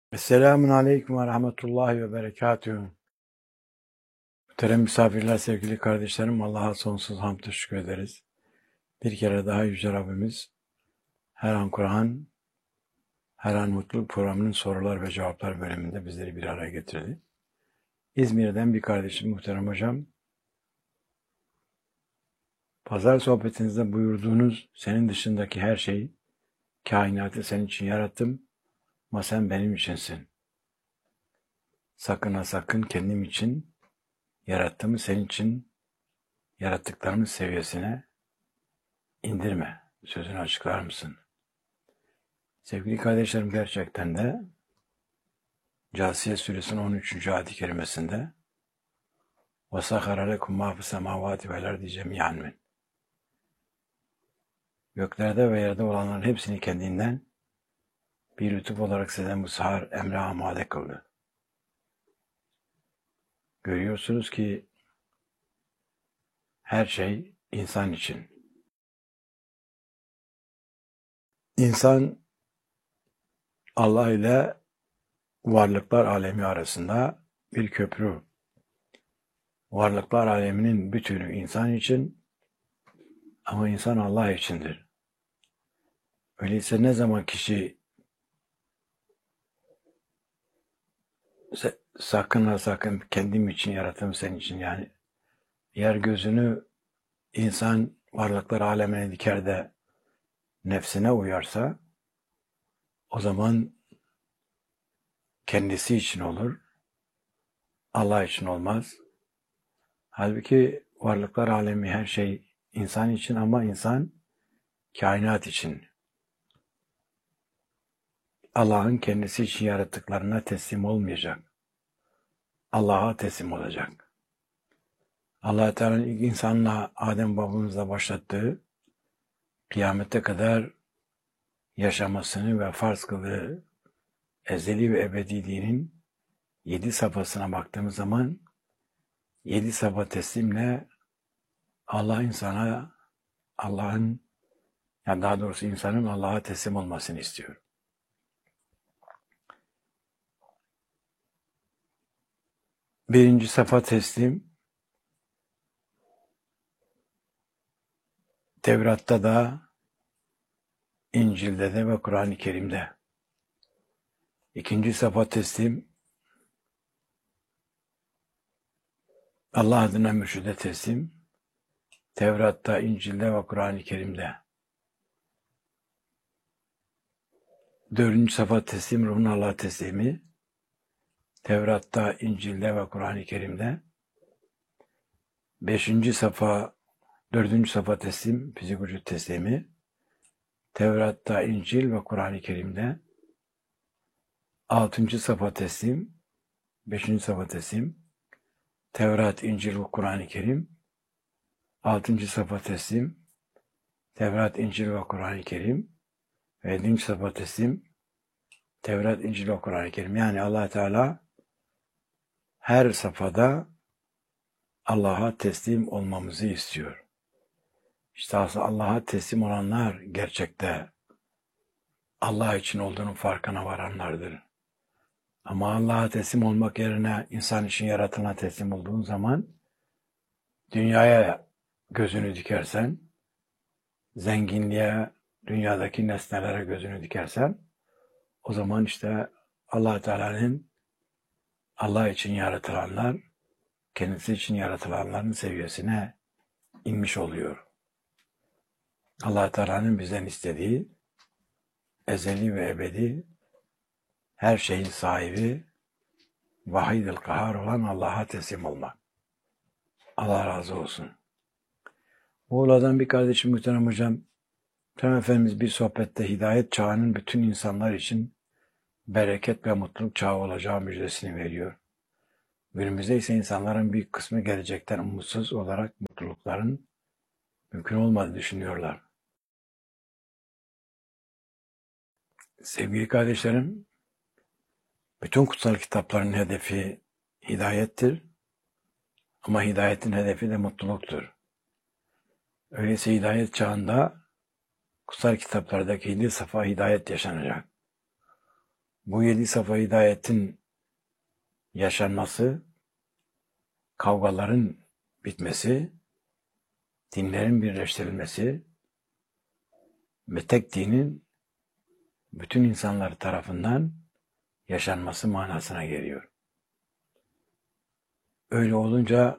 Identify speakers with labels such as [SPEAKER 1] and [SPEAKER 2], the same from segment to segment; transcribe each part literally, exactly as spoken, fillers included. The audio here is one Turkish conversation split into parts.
[SPEAKER 1] Esselamun Aleyküm ve Rahmetullahi ve Berekatühü. Muhterem misafirler, sevgili kardeşlerim, Allah'a sonsuz hamd şükür ederiz. Bir kere daha Yüce Rabbimiz her an Kur'an, her an mutluluk programının sorular ve cevaplar bölümünde bizleri bir araya getirdi. İzmir'den bir kardeşim, muhterem hocam, pazar sohbetinizde buyurduğunuz senin dışındaki her şeyi, kainatı senin için yarattım ama sen benim içinsin. Sakın ha sakın kendim için yarattığımı senin için yarattıklarımız seviyesine indirme. Sözünü açıklar mısın? Sevgili kardeşlerim, gerçekten de Câsiye Suresinin on üçüncü ayet-i kerimesinde وَسَخَرَ لَكُمْ مَا فِي السَّمَاوَاتِ وَالْاَرْضِ جَمِيعًا مِنْ Göklerde ve yerde olanların hepsini kendinden bir lütuf olarak size musahhar emre amade kıldı. Görüyorsunuz ki her şey insan için. İnsan Allah ile varlıklar alemi arasında bir köprü. Varlıklar aleminin bütünü insan için ama insan Allah içindir. Öyleyse ne zaman kişi sakın ha sakın kendim için yarattım senin için, yani yer gözünü insan varlıklar alemine diker de nefsine uyarsa, o zaman kendisi için olur, Allah için olmaz. Halbuki varlıklar alemi her şey insan için ama insan kainat için. Allah'ın kendisi için yarattıklarına teslim olmayacak. Allah'a teslim olacak. Allah-u Teala'nın ilk insanla Adem babamızla başlattığı, kıyamete kadar yaşamasını ve farz kıldığı ezeli ve ebedi dinin yedi safhasına baktığımız zaman, yedi safha teslimle Allah insana, Allah'ın, yani daha doğrusu insanın Allah'a teslim olmasını istiyor. Birinci safha teslim, Tevrat'ta da, İncil'de de ve Kur'an-ı Kerim'de. İkinci safha teslim, Allah adına mürşide teslim, Tevrat'ta, İncil'de ve Kur'an-ı Kerim'de. Dördüncü safha teslim, ruhun Allah'a teslimi, Tevrat'ta, İncil'de ve Kur'an-ı Kerim'de. Beşinci safha, dördüncü safha teslim, fizik vücut teslimi, Tevrat'ta, İncil ve Kur'an-ı Kerim'de. Altıncı safha teslim, beşinci safha teslim, Tevrat, İncil ve Kur'an-ı Kerim. Altıncı safha teslim, Tevrat, İncil ve Kur'an-ı Kerim. Ve yedinci safha teslim, Tevrat, İncil ve Kur'an-ı Kerim. Yani Allah Teala her safhada Allah'a teslim olmamızı istiyor. İşte aslında Allah'a teslim olanlar gerçekte Allah için olduğunun farkına varanlardır. Ama Allah'a teslim olmak yerine insan için yaratılana teslim olduğun zaman, dünyaya gözünü dikersen, zenginliğe, dünyadaki nesnelere gözünü dikersen, o zaman işte Allah Teala'nın Allah için yaratılanlar, kendisi için yaratılanların seviyesine inmiş oluyor. Allah Teala'nın bizden istediği ezeli ve ebedi her şeyin sahibi, vahid-i kahhar olan Allah'a teslim olmak. Allah razı olsun. Muğla'dan bir kardeşim, muhterem hocam, Muhterem Efendimiz bir sohbette hidayet çağının bütün insanlar için bereket ve mutluluk çağı olacağı müjdesini veriyor. Günümüzde ise insanların büyük kısmı gelecekten umutsuz olarak mutlulukların mümkün olmadığını düşünüyorlar. Sevgili kardeşlerim, bütün kutsal kitapların hedefi hidayettir ama hidayetin hedefi de mutluluktur. Öyleyse hidayet çağında kutsal kitaplardaki yedi safa hidayet yaşanacak. Bu yedi safa hidayetin yaşanması, kavgaların bitmesi, dinlerin birleştirilmesi ve tek dinin bütün insanlar tarafından yaşanması manasına geliyor. Öyle olunca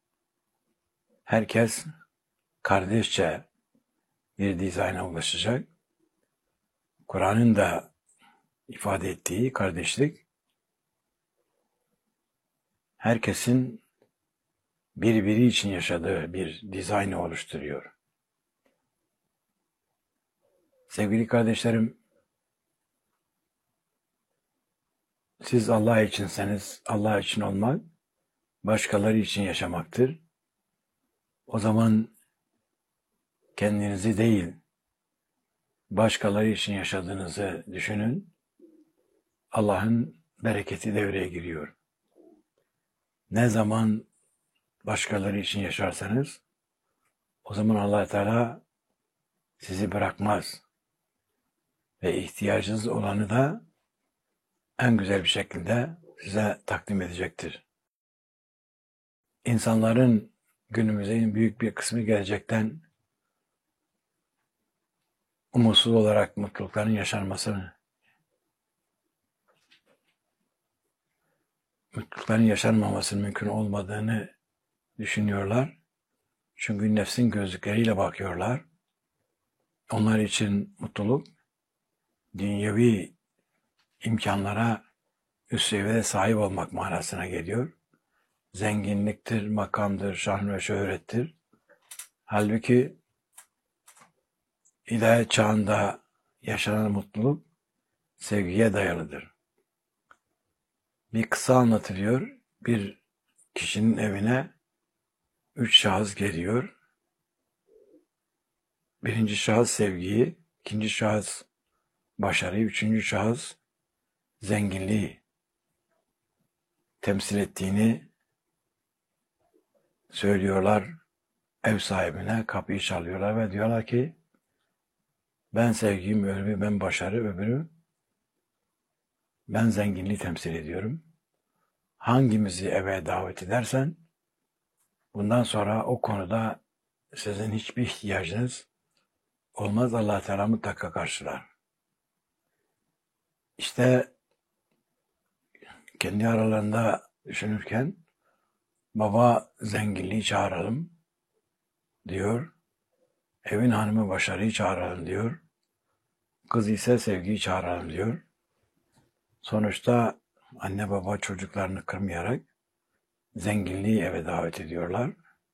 [SPEAKER 1] herkes kardeşçe bir dizayna ulaşacak. Kur'an'ın da ifade ettiği kardeşlik, herkesin birbiri için yaşadığı bir dizaynı oluşturuyor. Sevgili kardeşlerim, siz Allah içinseniz, Allah için olmak, başkaları için yaşamaktır. O zaman kendinizi değil, başkaları için yaşadığınızı düşünün. Allah'ın bereketi devreye giriyor. Ne zaman başkaları için yaşarsanız, o zaman Allah Teala sizi bırakmaz ve ihtiyacınız olanı da en güzel bir şekilde size takdim edecektir. İnsanların günümüzün büyük bir kısmı gelecekten umutsuz olarak mutlulukların yaşanmasını, mutlulukların yaşanmamasının mümkün olmadığını düşünüyorlar. Çünkü nefsin gözlükleriyle bakıyorlar. Onlar için mutluluk, dünyevi imkanlara üst seviyede sahip olmak manasına geliyor. Zenginliktir, makamdır, şan ve şöhrettir. Halbuki hidayet çağında yaşanan mutluluk sevgiye dayalıdır. Bir kısa anlatılıyor. Bir kişinin evine üç şahıs geliyor. Birinci şahıs sevgiyi, ikinci şahıs başarıyı, üçüncü şahıs zenginliği temsil ettiğini söylüyorlar ev sahibine, kapıyı çalıyorlar ve diyorlar ki ben sevgiyim, öbürü ben başarı, öbürü ben zenginliği temsil ediyorum. Hangimizi eve davet edersen bundan sonra o konuda sizin hiçbir ihtiyacınız olmaz. Allah Teala mutlaka karşılar. İşte kendi aralarında düşünürken baba zenginliği çağıralım diyor. Evin hanımı başarıyı çağıralım diyor. Kız ise sevgiyi çağıralım diyor. Sonuçta anne baba çocuklarını kırmayarak zenginliği eve davet ediyorlar.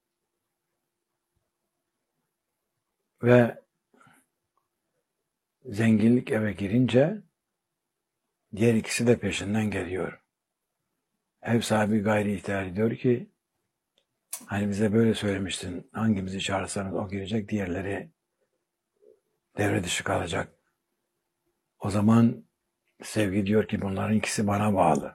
[SPEAKER 1] Ve zenginlik eve girince diğer ikisi de peşinden geliyor. Ev sahibi gayri ihtiyar ediyor ki hani bize böyle söylemiştin, hangimizi çağırırsanız o girecek, diğerleri devre dışı kalacak. O zaman sevgi diyor ki bunların ikisi bana bağlı.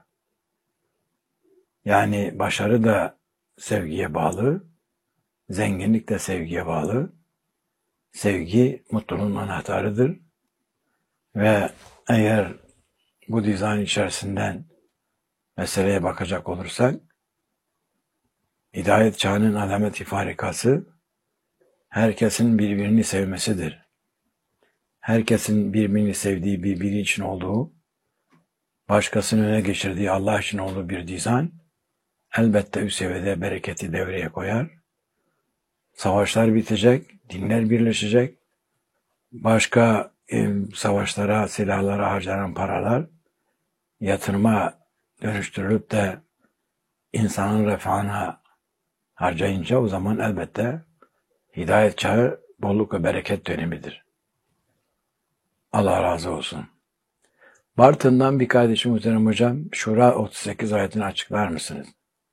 [SPEAKER 1] Yani başarı da sevgiye bağlı, zenginlik de sevgiye bağlı. Sevgi mutluluğun anahtarıdır. Ve eğer bu dizayn içerisinden meseleye bakacak olursak, hidayet çağının alamet-i farikası herkesin birbirini sevmesidir. Herkesin birbirini sevdiği, birbiri için olduğu, başkasının öne geçirdiği, Allah için olduğu bir dizayn elbette üst seviyede bereketi devreye koyar. Savaşlar bitecek, dinler birleşecek, başka e, savaşlara, silahlara harcanan paralar yatırıma dönüştürülüp de insanın refahına harcayınca o zaman elbette hidayet çağı bolluk ve bereket dönemidir. Allah razı olsun. Bartın'dan bir kardeşim muhterem hocam, Şura otuz sekiz ayetini açıklar mısınız?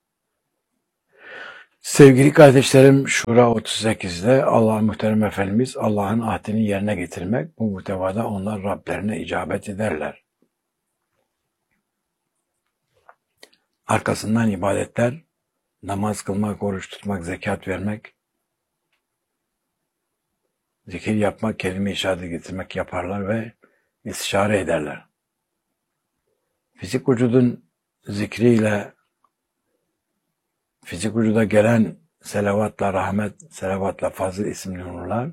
[SPEAKER 1] Sevgili kardeşlerim, Şura otuz sekizde Allah muhterem Efendimiz Allah'ın ahdini yerine getirmek, bu muhtevada onlar Rablerine icabet ederler. Arkasından ibadetler, namaz kılmak, oruç tutmak, zekat vermek, zikir yapmak, kelime-i şehadet getirmek yaparlar ve istişare ederler. Fizik vücudun zikriyle fizik vücuda gelen selavatla rahmet, selavatla fazıl isimli nurlar,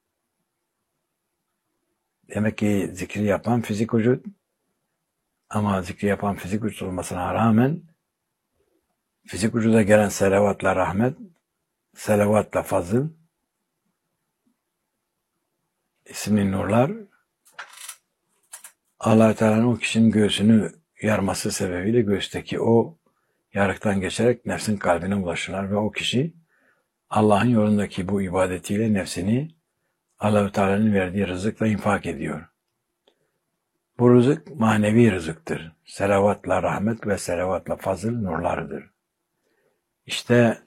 [SPEAKER 1] demek ki zikri yapan fizik vücut, ama zikri yapan fizik vücut olmasına rağmen fizik vücuda gelen selavatla rahmet, selavatla fazıl isimli nurlar Allah-u Teala'nın o kişinin göğsünü yarması sebebiyle göğüsteki o yarıktan geçerek nefsin kalbine ulaşırlar ve o kişi Allah'ın yolundaki bu ibadetiyle nefsini Allah-u Teala'nın verdiği rızıkla infak ediyor. Bu rızık manevi rızıktır. Selavatla rahmet ve selavatla fazıl nurlarıdır. İşte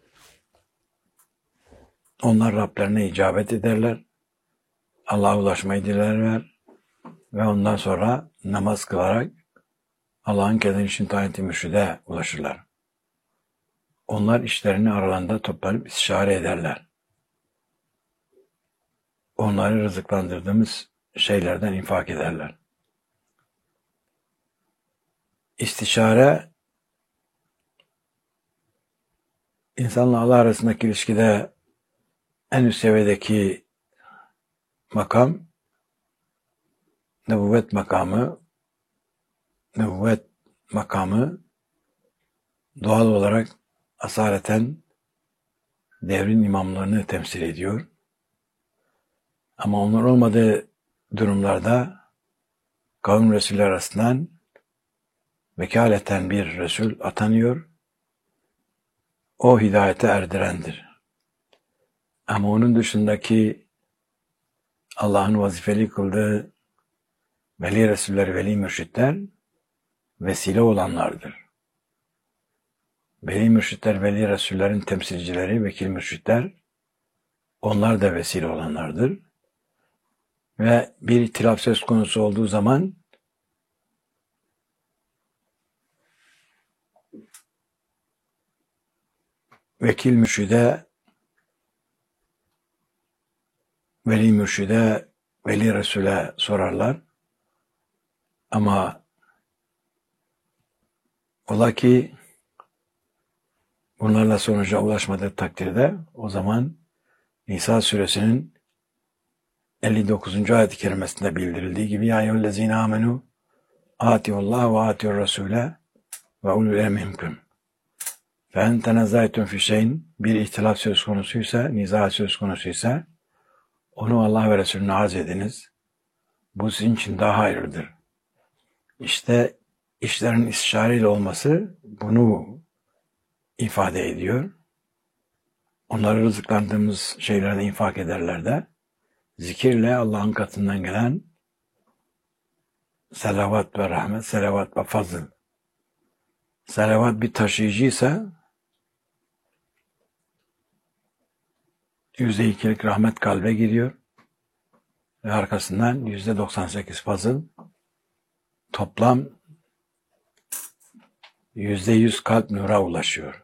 [SPEAKER 1] onlar Rablerine icabet ederler, Allah'a ulaşmayı dilerler ve ondan sonra namaz kılarak Allah'ın kendini için tayin ettiği mürşide ulaşırlar. Onlar işlerini aralarında toplanıp istişare ederler. Onları rızıklandırdığımız şeylerden infak ederler. İstişare, insanla Allah arasındaki ilişkide en üst seviyedeki makam, nübüvvet makamı, nübüvvet makamı doğal olarak asaleten devrin imamlarını temsil ediyor. Ama onlar olmadığı durumlarda kavim Resulü arasından vekaleten bir Resul atanıyor. O hidayete erdirendir. Ama onun dışındaki Allah'ın vazifeli kıldığı veli Resuller, veli mürşitler vesile olanlardır. Veli mürşitler, veli Resullerin temsilcileri, vekil mürşitler, onlar da vesile olanlardır. Ve bir ihtilaf söz konusu olduğu zaman vekil mürşide, veli mürşide, veli Resul'e sorarlar. Ama ola ki bunlarla sonuca ulaşmadığı takdirde o zaman Nisa suresinin elli dokuzuncu ayet-i kerimesinde bildirildiği gibi ya eyyühellezine amenu atiullah ve atiur rasule ve ulul emri minkum. Fe en tenazaytum fi şeyin, bir ihtilaf söz konusuysa, niza söz konusuysa onu Allah ve Resulüne arz ediniz. Bu sizin için daha hayırlıdır. İşte işlerin istişareyle olması bunu ifade ediyor. Onları rızıklandığımız şeylerden infak ederler de zikirle Allah'ın katından gelen selavat ve rahmet, selavat ve fazıl. Selavat bir taşıyıcıysa yüzde ikilik rahmet kalbe giriyor ve arkasından yüzde doksan sekiz fazıl, toplam yüzde yüz kalp nura ulaşıyor.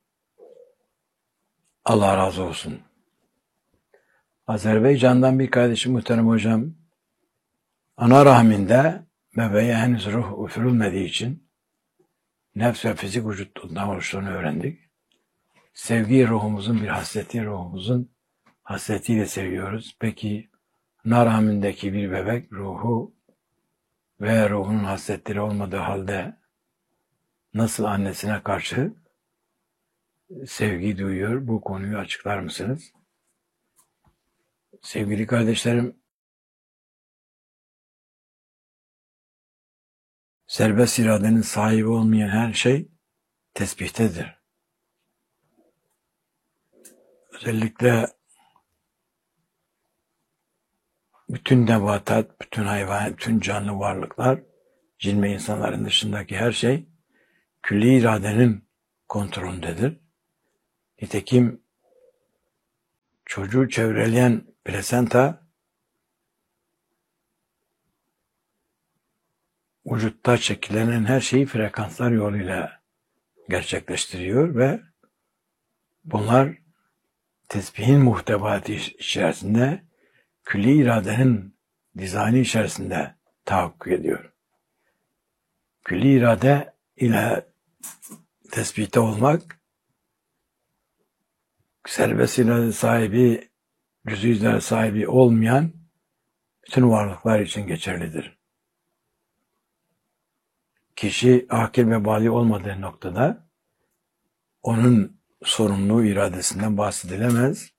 [SPEAKER 1] Allah razı olsun. Azerbaycan'dan bir kardeşim muhterem hocam, ana rahminde bebeğe henüz ruh üfürülmediği için nefs ve fizik vücuttan oluştuğunu öğrendik. Sevgi ruhumuzun bir hasreti, ruhumuzun hasretiyle seviyoruz. Peki ana rahmindeki bir bebek ruhu ve ruhunun hasretleri olmadığı halde nasıl annesine karşı sevgi duyuyor? Bu konuyu açıklar mısınız? Sevgili kardeşlerim, serbest iradenin sahibi olmayan her şey tesbihtedir. Özellikle bütün nebatat, bütün hayvan, bütün canlı varlıklar, cin ve insanların dışındaki her şey külli iradenin kontrolündedir. Nitekim çocuğu çevreleyen plasenta vücutta şekillenen her şeyi frekanslar yoluyla gerçekleştiriyor ve bunlar tesbihin muhtevatı içerisinde külli iradenin dizaynı içerisinde tahakkuk ediyor. külli irade ile tespite olmak, serbest irade sahibi, cüz-i irade sahibi olmayan bütün varlıklar için geçerlidir. Kişi akil ve bali olmadığı noktada onun sorumluluğu iradesinden bahsedilemez.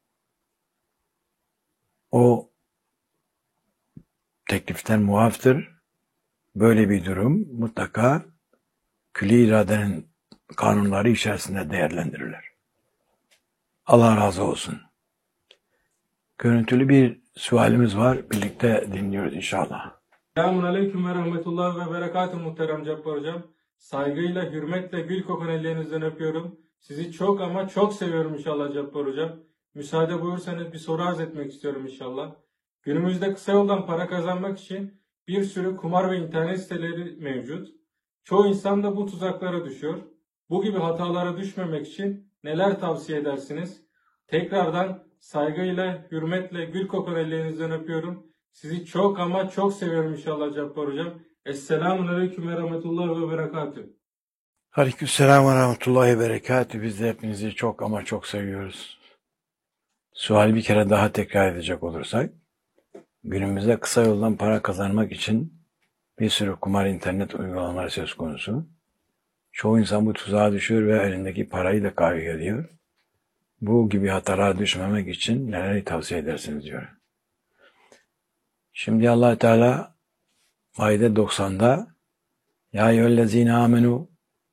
[SPEAKER 1] O tekliften muaftır. Böyle bir durum mutlaka külli iradenin kanunları içerisinde değerlendirilir. Allah razı olsun. Görüntülü bir sualimiz var. Birlikte dinliyoruz inşallah.
[SPEAKER 2] Selamun Aleyküm ve Rahmetullah ve Berekatuhu muhterem Cabbar Hocam. Saygıyla, hürmetle, gül kokan ellerinizden öpüyorum. Sizi çok ama çok seviyorum inşallah Cabbar Hocam. Müsaade buyursanız bir soru arz etmek istiyorum inşallah. Günümüzde kısa yoldan para kazanmak için bir sürü kumar ve internet siteleri mevcut. Çoğu insan da bu tuzaklara düşüyor. Bu gibi hatalara düşmemek için neler tavsiye edersiniz? Tekrardan saygıyla, hürmetle, gül kokan ellerinizden öpüyorum. Sizi çok ama çok seviyorum inşallah Cabbar Hocam. Esselamun Aleyküm ve Rahmetullah ve Berekatuhu.
[SPEAKER 1] Aleykümselam ve Rahmetullahi ve Berekatuhu. Biz de hepinizi çok ama çok seviyoruz. Suali bir kere daha tekrar edecek olursak, günümüzde kısa yoldan para kazanmak için bir sürü kumar internet uygulamaları söz konusu. Çoğu insan bu tuzağa düşüyor ve elindeki parayı da kaybediyor. Bu gibi hatalara düşmemek için neleri tavsiye edersiniz diyor. Şimdi Allah Teala Maide doksan'da Ya eyyühellezine amenu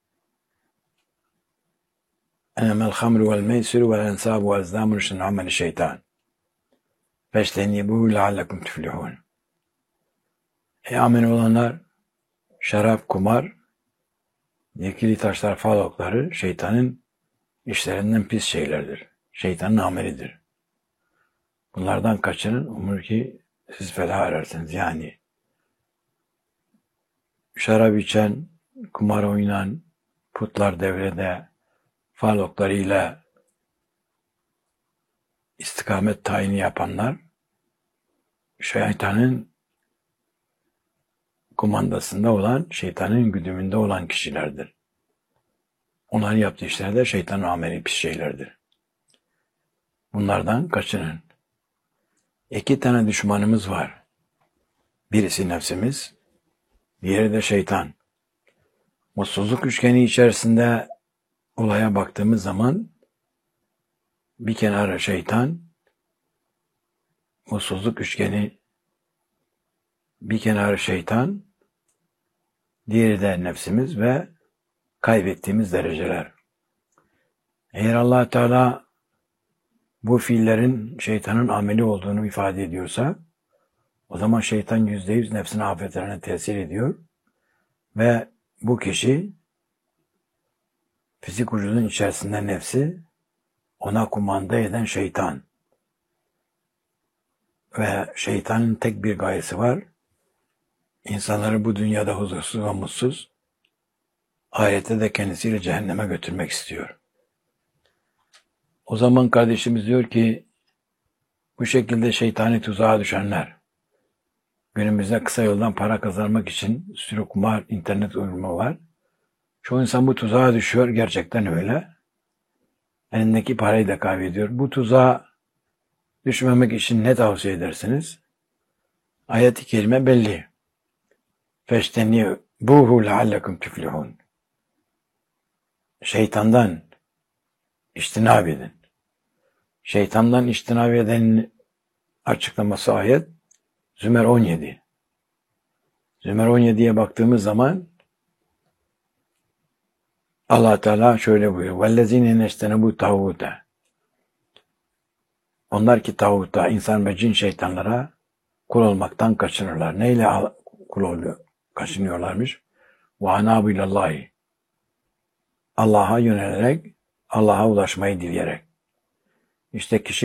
[SPEAKER 1] enemel hamru vel meysiru vel ensabu vel ezlamu rüşten ameli şeytan feştenibuhu leallekum tüflihun. Ey amin olanlar, şarap, kumar, yekili taşlar, falokları şeytanın işlerinden pis şeylerdir. Şeytanın amelidir. Bunlardan kaçının, umur ki siz felah erersiniz. Yani şarap içen, kumar oynayan, putlar devrede, faloklarıyla istikamet tayini yapanlar, şeytanın kumandasında olan, şeytanın güdümünde olan kişilerdir. Onların yaptığı işler de şeytanın ameli pis şeylerdir. Bunlardan kaçının. İki tane düşmanımız var. Birisi nefsimiz, diğeri de şeytan. Mutsuzluk üçgeni içerisinde olaya baktığımız zaman bir kenarı şeytan, mutsuzluk üçgeni bir kenarı şeytan, diğeri de nefsimiz ve kaybettiğimiz dereceler. Eğer Allah Teala bu fiillerin şeytanın ameli olduğunu ifade ediyorsa, o zaman şeytan yüzde yüz nefsin afetlerine tesir ediyor ve bu kişi fizik vücudun içerisinde nefsi, ona kumanda eden şeytan. Ve şeytanın tek bir gayesi var, insanları bu dünyada huzursuz ve mutsuz, ahirette de kendisiyle cehenneme götürmek istiyor. O zaman kardeşimiz diyor ki, bu şekilde şeytani tuzağa düşenler, günümüzde kısa yoldan para kazanmak için sürü kumar, internet uygulama var. Çoğu insan bu tuzağa düşüyor, gerçekten öyle. Elindeki parayı da kaybediyor. Bu tuzağa düşmemek için ne tavsiye edersiniz? Ayet-i kerime belli. Feştenibuhu leallekum tüflihun. Şeytandan içtinab edin. Şeytandan içtinab edenin açıklaması ayet Zümer on yedi. Zümer on yediye baktığımız zaman Allah Teala şöyle buyuruyor. Vellezine neştenebu tağute. Onlar ki tağuta, insan ve cin şeytanlara kul olmaktan kaçınırlar. Neyle kul oluyor? Kaçınıyorlarmış. Ve anabu ilallahi. Allah'a yönelerek, Allah'a ulaşmayı dileyerek. İşte kişi